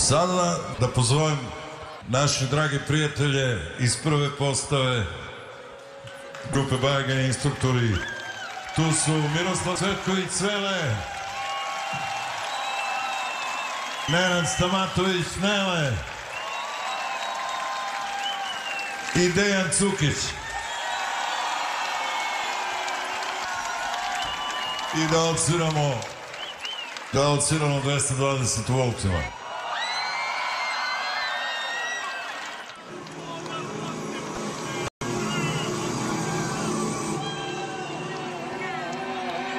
Sada da pozovem naše drage prijatelje iz prve postave grupe Bajaga instruktori. Tu su Miroslav Cvetković Cvele, Nenad Stamatović Nele i Dejan Cukić. I da odsviramo 220 voltima.